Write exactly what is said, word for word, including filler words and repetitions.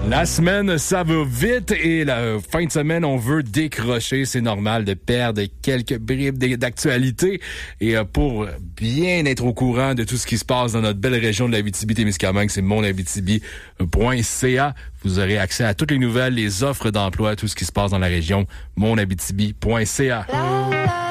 La semaine, ça va vite et la fin de semaine, on veut décrocher. C'est normal de perdre quelques bribes d'actualité. Et pour bien être au courant de tout ce qui se passe dans notre belle région de l'Abitibi-Témiscamingue, c'est mon abitibi point c a. Vous aurez accès à toutes les nouvelles, les offres d'emploi, tout ce qui se passe dans la région, mon abitibi point c a.